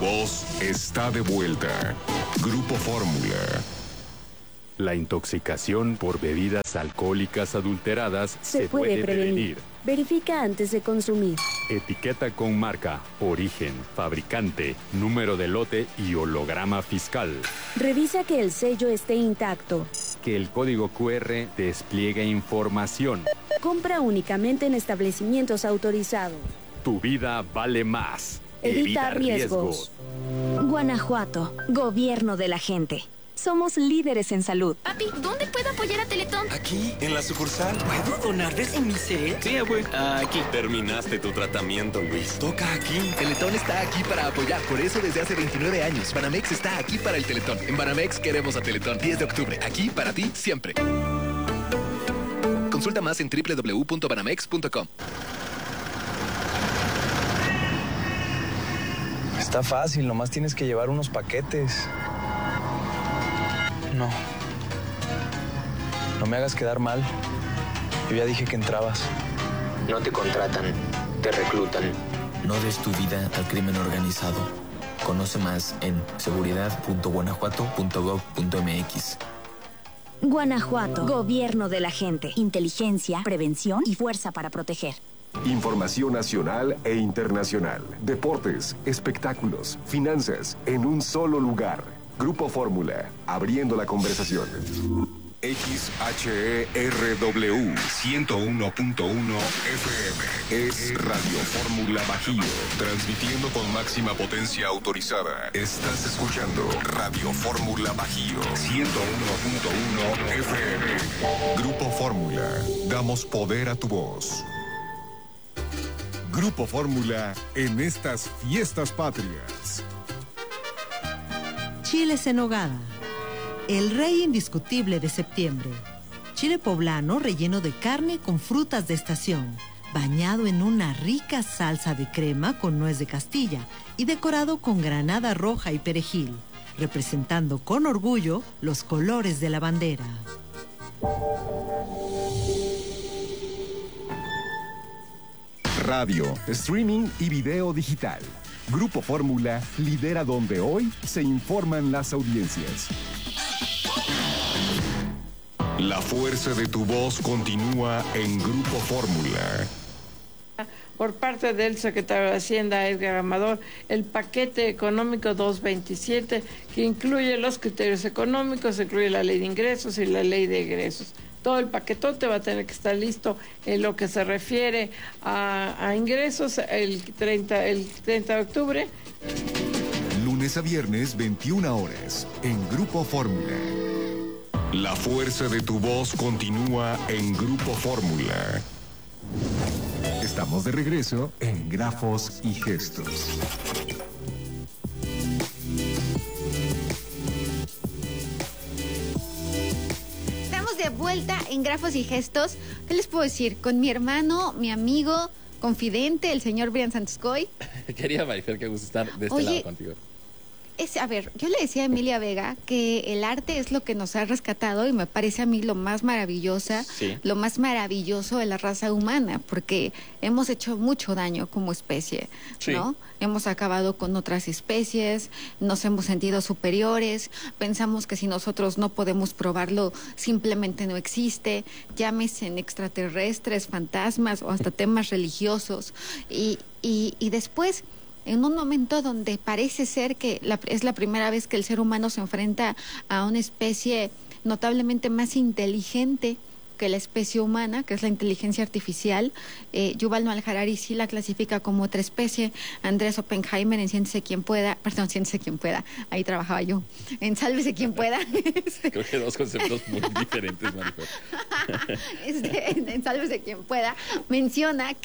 voz está de vuelta. Grupo Fórmula. La intoxicación por bebidas alcohólicas adulteradas se puede prevenir. Verifica antes de consumir. Etiqueta con marca, origen, fabricante, número de lote y holograma fiscal. Revisa que el sello esté intacto. Que el código QR despliegue información. Compra únicamente en establecimientos autorizados. Tu vida vale más. Evita riesgos. Guanajuato, gobierno de la gente. Somos líderes en salud. Papi, ¿dónde puedo apoyar a Teletón? Aquí, en la sucursal. ¿Puedo donar desde mi cel? Sí, abuelo. Aquí. Terminaste tu tratamiento, Luis. Toca aquí. Teletón está aquí para apoyar. Por eso desde hace 29 años, Banamex está aquí para el Teletón. En Banamex queremos a Teletón. 10 de octubre. Aquí para ti, siempre. Consulta más en www.banamex.com. Está fácil, nomás tienes que llevar unos paquetes. No me hagas quedar mal. Yo ya dije que entrabas. No te contratan, te reclutan. No des tu vida al crimen organizado. Conoce más en seguridad.guanajuato.gov.mx. Guanajuato, gobierno de la gente. Inteligencia, prevención y fuerza para proteger. Información nacional e internacional. Deportes, espectáculos, finanzas, en un solo lugar. Grupo Fórmula, abriendo la conversación. XHERW 101.1 FM es Radio Fórmula Bajío, transmitiendo con máxima potencia autorizada. Estás escuchando Radio Fórmula Bajío 101.1 FM. Grupo Fórmula, damos poder a tu voz. Grupo Fórmula en estas fiestas patrias. Chiles en nogada, el rey indiscutible de septiembre. Chile poblano relleno de carne con frutas de estación, bañado en una rica salsa de crema con nuez de Castilla y decorado con granada roja y perejil, representando con orgullo los colores de la bandera. Radio, streaming y video digital. Grupo Fórmula lidera donde hoy se informan las audiencias. La fuerza de tu voz continúa en Grupo Fórmula. Por parte del secretario de Hacienda, Edgar Amador, el paquete económico 227, que incluye los criterios económicos, incluye la ley de ingresos y la ley de egresos. Todo el paquetote va a tener que estar listo en lo que se refiere a ingresos el 30 de octubre. Lunes a viernes, 21 horas, en Grupo Fórmula. La fuerza de tu voz continúa en Grupo Fórmula. Estamos de regreso en Grafos y Gestos. De vuelta en Grafos y Gestos. ¿Qué les puedo decir? Con mi hermano, mi amigo, confidente, el señor Brian Santoscoy. Quería, Marifer, que gusto estar de este lado contigo. A ver, yo le decía a Emilia Vega que el arte es lo que nos ha rescatado y me parece a mí lo más maravilloso de la raza humana, porque hemos hecho mucho daño como especie, ¿no? Hemos acabado con otras especies, nos hemos sentido superiores, pensamos que si nosotros no podemos probarlo, simplemente no existe, llámese en extraterrestres, fantasmas o hasta temas religiosos. Y después, en un momento donde parece ser que es la primera vez que el ser humano se enfrenta a una especie notablemente más inteligente que la especie humana, que es la inteligencia artificial. Yuval Noah Harari sí la clasifica como otra especie. Andrés Oppenheimer en Siéntese quien pueda, ahí trabajaba yo, en Sálvese quien pueda. Creo que dos conceptos muy diferentes, Marifer. En Sálvese quien pueda, menciona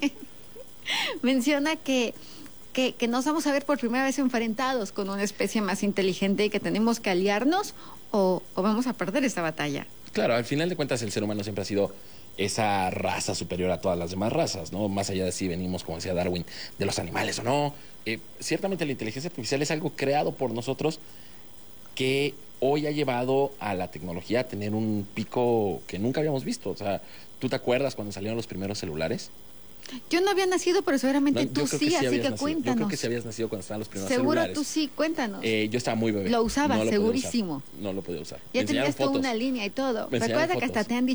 que nos vamos a ver por primera vez enfrentados con una especie más inteligente y que tenemos que aliarnos o vamos a perder esta batalla. Claro, al final de cuentas el ser humano siempre ha sido esa raza superior a todas las demás razas, ¿no? Más allá de si venimos, como decía Darwin, de los animales o no. Ciertamente la inteligencia artificial es algo creado por nosotros que hoy ha llevado a la tecnología a tener un pico que nunca habíamos visto. O sea, ¿tú te acuerdas cuando salieron los primeros celulares? Yo no había nacido, pero seguramente tú sí, así que cuéntanos. Yo creo que sí habías nacido cuando estaban los primeros Seguro celulares. Tú sí, cuéntanos. Yo estaba muy bebé. Lo usabas, segurísimo. No lo podía usar. Ya tenías toda una línea y todo. Recuerda que hasta te han dicho